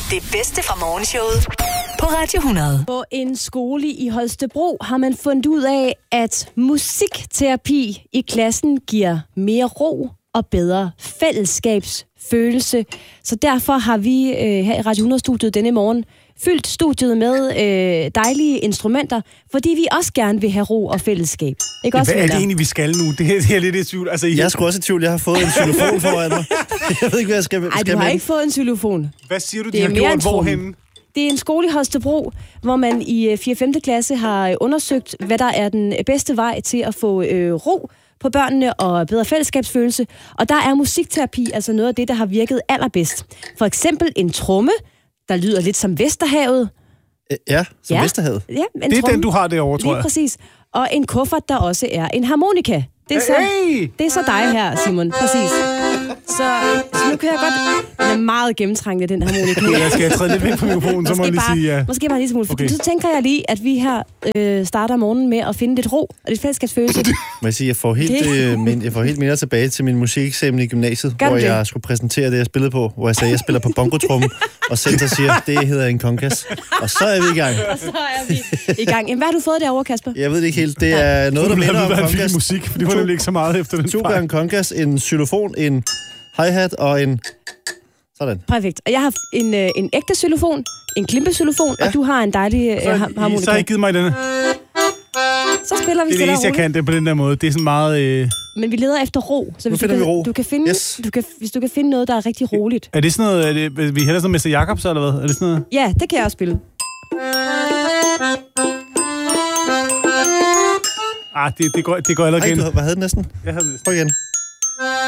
Det bedste fra morgenshowet på Radio 100. På en skole i Holstebro har man fundet ud af, at musikterapi i klassen giver mere ro og bedre fællesskabsfølelse. Så derfor har vi her i Radio 100-studiet denne morgen fyldt studiet med dejlige instrumenter, fordi vi også gerne vil have ro og fællesskab. Ikke også, hvad er det egentlig, vi skal nu? Det er lidt i tvivl. Altså, Jeg er sgu også i tvivl. Jeg har fået en xylofon foran mig. Jeg ved ikke, hvad jeg skal Ej, du har ikke fået en xylofon. Hvad siger du, Det er de har mere gjort en tromme. hvorhenne? Det er en skole i Holstebro, hvor man i 4. 5. klasse har undersøgt, hvad der er den bedste vej til at få ro på børnene og bedre fællesskabsfølelse. Og der er musikterapi altså noget af det, der har virket allerbedst. For eksempel en tromme, der lyder lidt som Vesterhavet. Som Vesterhavet. Ja, en Det er tromme. den, du har derovre, tror Lige jeg. præcis. Og en kuffert, der også er en harmonika. Det er så dig her, Simon. Præcis. Så nu kan jeg godt... Den er meget gennemtrængende, den harmonika. Jeg skal træde lidt væk fra mikrofonen, så må jeg lige sige ja. Måske bare lige smule. Okay. Så tænker jeg lige, at vi her starter morgenen med at finde lidt ro og lidt fællesskabsfølelse. Må jeg sige, jeg får helt mere tilbage til min musikeksamen i gymnasiet, Gør hvor det? jeg skulle præsentere det, jeg spillede på, hvor jeg sagde, jeg spiller på bongotrummen, og center siger, det hedder en congas. Og så er vi i gang. Og så er vi i gang. Jamen, hvad har du fået derovre, Kasper? Jeg ved det ikke helt. Det er noget, der minder om congas. congas. Musik, for det var nemlig ikke så meget efter den 2 gange congas, en xylofon, en hi-hat og en... Sådan. Perfekt. Og jeg har en ægte xylofon, en klimpexylofon, og du har en dejlig harmonika. Så har I givet mig denne. Så spiller vi Det er det stille og eneste, jeg roligt. kan det på den der måde. Det er sådan meget... Men vi leder efter ro. Så hvis finder vi ro. Du kan finde, Yes. hvis du kan finde noget, der er rigtig roligt. Er det sådan noget... vi hælder sådan Mester Jacobs, eller hvad? Er det sådan noget? Ja, det kan jeg også spille. Det går allerede igen. Hvad havde den næsten? Jeg havde næsten. Prøv igen.